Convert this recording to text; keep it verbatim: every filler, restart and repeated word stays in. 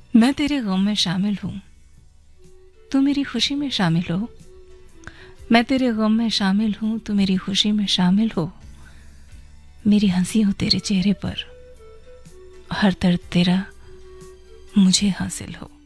मैं तेरे गम में शामिल हूँ, तू मेरी खुशी में शामिल हो। मैं तेरे गम में शामिल हूँ, तू मेरी खुशी में शामिल हो। मेरी हंसी हो तेरे चेहरे पर, हर दर्द तेरा मुझे हासिल हो।